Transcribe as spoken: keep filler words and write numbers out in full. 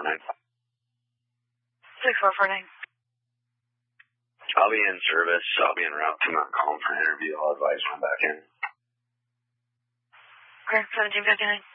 nine. six four four nine. I'll be in service. I'll be en route to Mount Calm for an interview. I'll advise when I'm back in. Okay, seventeen fifty-nine.